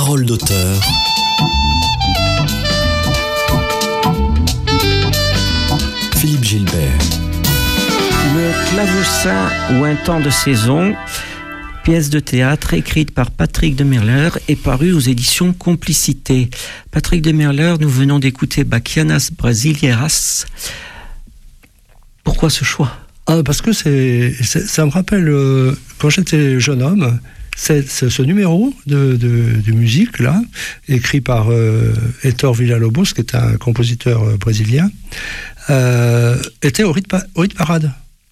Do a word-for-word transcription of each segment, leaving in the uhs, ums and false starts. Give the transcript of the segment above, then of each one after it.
Parole d'auteur. Philippe Gilbert. Le Clavecin ou un temps de saison, pièce de théâtre écrite par Patrick Demerler et parue aux éditions Complicité. Patrick Demerler, nous venons d'écouter Bachianas Brasileiras. Pourquoi ce choix ? Ah, parce que c'est, c'est, ça me rappelle, euh, quand j'étais jeune homme, c'est, c'est ce numéro de, de, de musique, là, écrit par euh, Héctor Villa-Lobos, qui est un compositeur euh, brésilien, euh, était au hit, pa- au hit parade.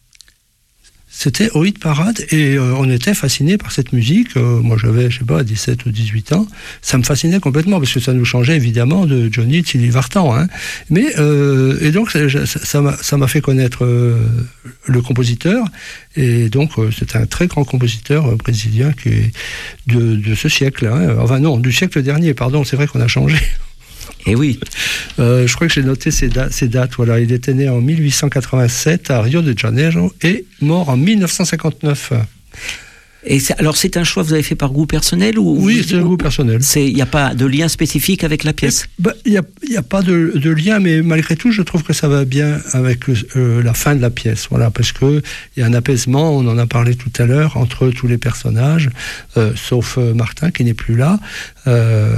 C'était au hit parade et euh, on était fascinés par cette musique. Euh, moi j'avais, je sais pas, dix-sept ou dix-huit ans. Ça me fascinait complètement parce que ça nous changeait évidemment de Johnny de Sylvie Vartan. Hein. Mais, euh, et donc ça, ça, m'a, ça m'a fait connaître euh, le compositeur. Et donc euh, c'est un très grand compositeur euh, brésilien qui est de, de ce siècle. Hein. Enfin non, du siècle dernier, pardon, c'est vrai qu'on a changé. Eh oui. Euh, je crois que j'ai noté ces, da- ces dates. Voilà, il était né en mille huit cent quatre-vingt-sept à Rio de Janeiro et mort en mille neuf cent cinquante-neuf. Et c'est, alors c'est un choix que vous avez fait par goût personnel ou Oui, vous, c'est un goût personnel. Il n'y a pas de lien spécifique avec la pièce ? Il bah, n'y a, y a pas de, de lien, mais malgré tout, je trouve que ça va bien avec euh, la fin de la pièce. Voilà, parce qu'il y a un apaisement, on en a parlé tout à l'heure, entre tous les personnages, euh, sauf euh, Martin qui n'est plus là. Euh,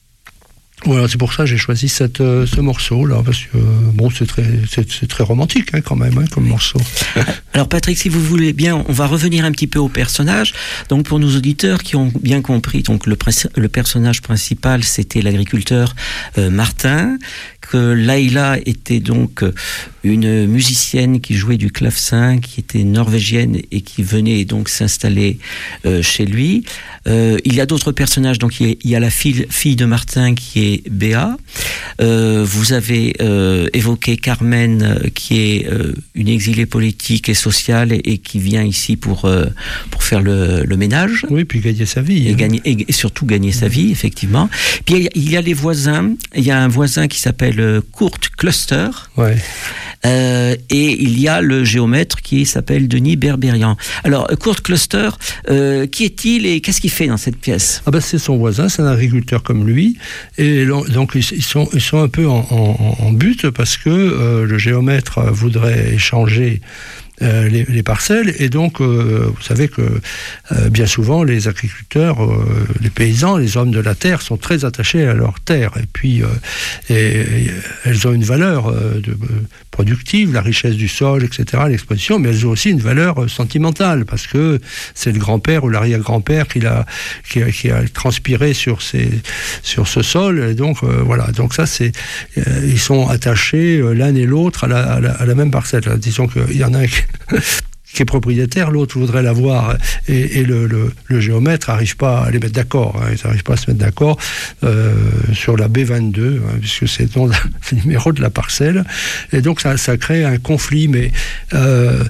Voilà, c'est pour ça que j'ai choisi cette, euh, ce morceau-là, parce que, euh, bon, c'est très, c'est, c'est très romantique, hein, quand même, hein, comme morceau. Alors, Patrick, si vous voulez bien, on va revenir un petit peu au personnage. Donc, pour nos auditeurs qui ont bien compris, donc, le, le personnage principal, c'était l'agriculteur euh, Martin, que Laila était donc une musicienne qui jouait du clavecin, qui était norvégienne et qui venait donc s'installer euh, chez lui. Euh, il y a d'autres personnages, donc il y a, il y a la fille, fille de Martin qui est Béa. Euh, vous avez euh, évoqué Carmen, euh, qui est euh, une exilée politique et sociale et, et qui vient ici pour euh, pour faire le, le ménage. Oui, puis gagner sa vie. Et, hein. gagner, et, et surtout gagner sa vie, effectivement. Puis il y, a, il y a les voisins. Il y a un voisin qui s'appelle Kurt Cluster. Ouais. Euh, et il y a le géomètre qui s'appelle Denis Berberian. Alors, Kurt Cluster, euh, qui est-il et qu'est-ce qu'il fait dans cette pièce ? Ah ben c'est son voisin, c'est un agriculteur comme lui, et donc ils sont, ils sont un peu en, en, en but parce que euh, le géomètre voudrait échanger Euh, les, les parcelles, et donc euh, vous savez que euh, bien souvent les agriculteurs, euh, les paysans, les hommes de la terre sont très attachés à leur terre, et puis euh, et, et elles ont une valeur euh, de, euh, productive, la richesse du sol, et cetera, l'exposition, mais elles ont aussi une valeur euh, sentimentale, parce que c'est le grand-père ou l'arrière-grand-père qui a, qui a, qui a transpiré sur, ces, sur ce sol, et donc euh, voilà, donc ça c'est, euh, ils sont attachés euh, l'un et l'autre à la, à la, à la même parcelle. Là, disons qu'il y en a un qui qui est propriétaire, l'autre voudrait l'avoir, et, et le, le, le géomètre n'arrive pas à les mettre d'accord, hein, ils n'arrivent pas à se mettre d'accord euh, sur la B vingt-deux, hein, puisque c'est le, le numéro de la parcelle, et donc ça, ça crée un conflit, mais euh,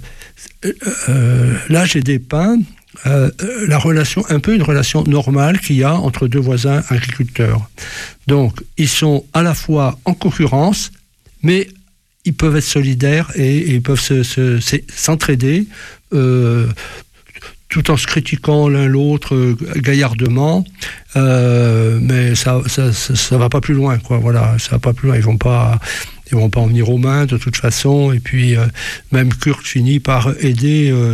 euh, là j'ai dépeint euh, la relation, un peu une relation normale qu'il y a entre deux voisins agriculteurs. Donc ils sont à la fois en concurrence, mais ils peuvent être solidaires et, et ils peuvent se, se, se, s'entraider euh, tout en se critiquant l'un l'autre euh, gaillardement, euh, mais ça, ça, ça, ça va pas plus loin, quoi. Voilà, ça va pas plus loin. Ils vont pas, ils vont pas en venir aux mains de toute façon. Et puis euh, même Kurt finit par aider. Euh,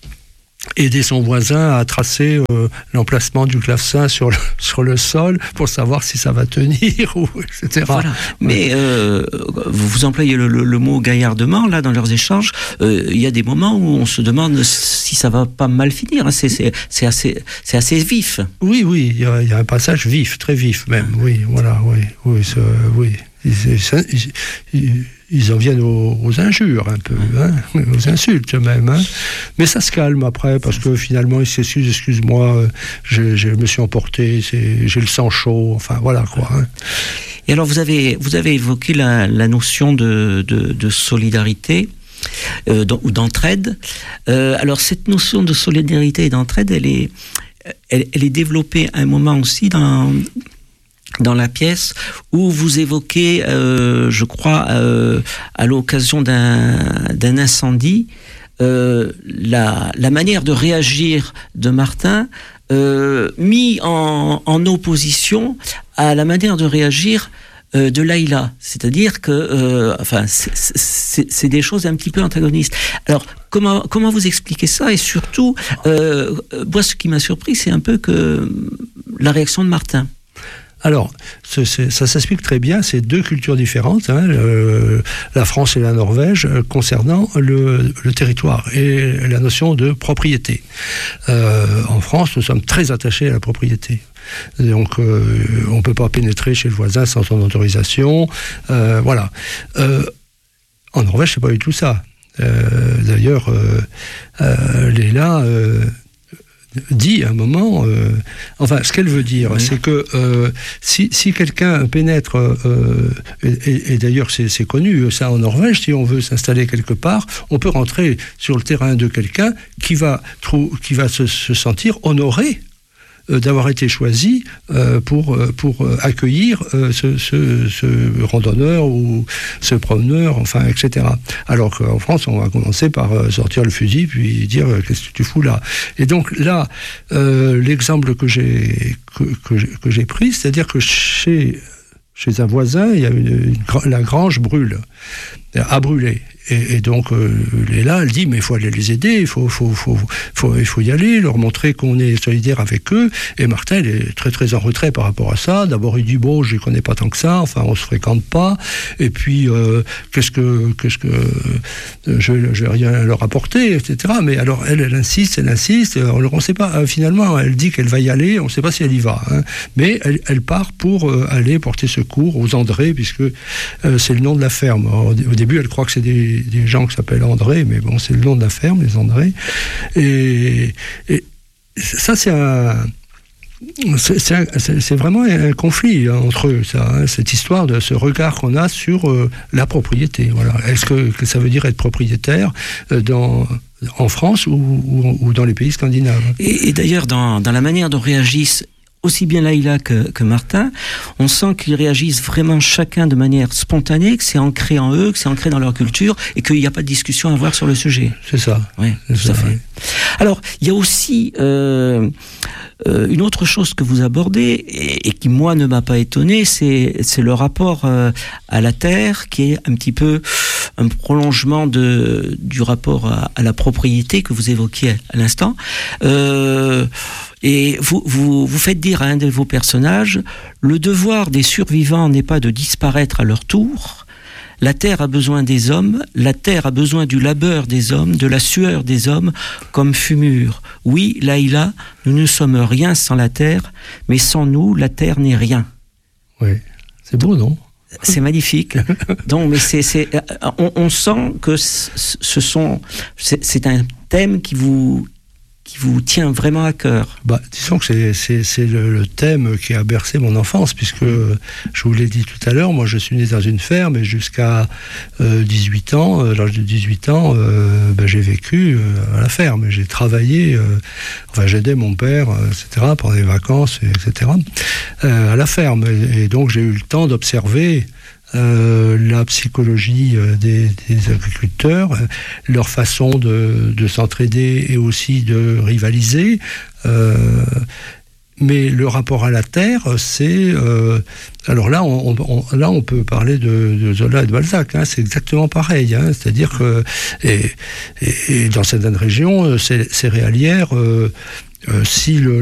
aider son voisin à tracer euh, l'emplacement du clavecin sur le, sur le sol pour savoir si ça va tenir, ou, et cetera. Voilà. Mais euh, vous employez le, le, le mot gaillardement, là, dans leurs échanges. Euh, il y a des moments où on se demande si ça va pas mal finir. C'est, c'est, c'est, assez, c'est assez vif. Oui, oui, il y a, il y a un passage vif, très vif même. Oui, voilà, oui, oui, ça, oui. Ils, ils, ils, ils en viennent aux, aux injures un peu, hein, aux insultes même, hein. Mais ça se calme après, parce que finalement ils s'excusent, excuse-moi, je, je me suis emporté, c'est, j'ai le sang chaud, enfin voilà quoi. Hein. Et alors vous avez, vous avez évoqué la, la notion de, de, de solidarité euh, ou d'entraide. Euh, alors cette notion de solidarité et d'entraide, elle est, elle, elle est développée à un moment aussi dans... dans la pièce où vous évoquez, euh, je crois, euh, à l'occasion d'un, d'un incendie, euh, la, la manière de réagir de Martin euh, mis en, en opposition à la manière de réagir euh, de Layla. C'est-à-dire que, euh, enfin, c'est, c'est, c'est des choses un petit peu antagonistes. Alors, comment, comment vous expliquez ça? Et surtout, euh, moi, ce qui m'a surpris, c'est un peu que la réaction de Martin. Alors, ce, c'est, ça s'explique très bien, c'est deux cultures différentes, hein, le, la France et la Norvège, euh, concernant le, le territoire et la notion de propriété. Euh, en France, nous sommes très attachés à la propriété. Donc, euh, on ne peut pas pénétrer chez le voisin sans son autorisation. Euh, voilà. Euh, en Norvège, c'est pas du tout ça. Euh, d'ailleurs, euh, euh, Layla... Euh, dit à un moment, euh, enfin, ce qu'elle veut dire, oui. c'est que euh, si, si quelqu'un pénètre, euh, et, et d'ailleurs c'est, c'est connu, ça en Norvège, si on veut s'installer quelque part, on peut rentrer sur le terrain de quelqu'un qui va, trou, qui va se, se sentir honoré euh, d'avoir été choisi euh, pour, pour accueillir euh, ce, ce, ce randonneur ou ce promeneur, enfin, et cetera. Alors qu'en France, on va commencer par sortir le fusil puis dire euh, qu'est-ce que tu fous là. Et donc là, euh, l'exemple que j'ai que, que, j'ai, que j'ai pris, c'est-à-dire que chez chez un voisin, il y a une, une, la grange brûle, a brûlé. Et, et donc, euh, Layla, elle dit, mais il faut aller les aider, il faut, faut, faut, faut, il faut y aller, leur montrer qu'on est solidaire avec eux. Et Martin, il est très, très en retrait par rapport à ça. D'abord, il dit, bon, je les connais pas tant que ça, enfin, on se fréquente pas. Et puis, euh, qu'est-ce que, qu'est-ce que, euh, je, je vais rien leur apporter, et cetera. Mais alors, elle, elle insiste, elle insiste, on ne sait pas, euh, finalement, elle dit qu'elle va y aller, on ne sait pas si elle y va. Hein. Mais elle, elle part pour euh, aller porter secours aux André, puisque euh, c'est le nom de la ferme. Alors, au début, elle croit que c'est des des gens qui s'appellent André, mais bon, c'est le nom de la ferme, les André. Et, et ça, c'est un... C'est, c'est, un, c'est, c'est vraiment un conflit hein, entre eux, ça, hein, cette histoire de ce regard qu'on a sur euh, la propriété. Voilà. Est-ce que, que ça veut dire être propriétaire euh, dans... en France ou, ou, ou dans les pays scandinaves? Et, et d'ailleurs, dans, dans la manière dont réagissent aussi bien Layla que, que Martin, on sent qu'ils réagissent vraiment chacun de manière spontanée, que c'est ancré en eux, que c'est ancré dans leur culture, et qu'il n'y a pas de discussion à avoir sur le sujet. C'est ça. Oui, c'est tout ça, à fait. oui. Alors, il y a aussi euh, euh, une autre chose que vous abordez, et, et qui, moi, ne m'a pas étonné, c'est, c'est le rapport euh, à la terre, qui est un petit peu un prolongement de, du rapport à, à la propriété que vous évoquiez à l'instant. Euh, Et vous, vous, vous faites dire à un de vos personnages, le devoir des survivants n'est pas de disparaître à leur tour. La terre a besoin des hommes, la terre a besoin du labeur des hommes, de la sueur des hommes, comme fumure. Oui, Layla, nous ne sommes rien sans la terre, mais sans nous, la terre n'est rien. Oui, c'est beau, non ? C'est magnifique. Donc, mais c'est, c'est, on, on sent que ce sont, c'est, c'est un thème qui vous qui vous tient vraiment à cœur. Bah, disons que c'est, c'est, c'est le, le thème qui a bercé mon enfance, puisque je vous l'ai dit tout à l'heure, moi je suis né dans une ferme et jusqu'à euh, dix-huit ans, à l'âge de dix-huit ans, euh, ben, j'ai vécu euh, à la ferme. J'ai travaillé, euh, enfin j'aidais mon père, euh, et cetera, pendant les vacances, et cetera, euh, à la ferme. Et, et donc j'ai eu le temps d'observer Euh, la psychologie euh, des, des agriculteurs, euh, leur façon de, de s'entraider et aussi de rivaliser. Euh, mais le rapport à la terre, c'est... Euh, alors là on, on, là, on peut parler de, de Zola et de Balzac. Hein, c'est exactement pareil. Hein, c'est-à-dire que... Et, et, et dans certaines régions, ces céréalières, euh, euh, si le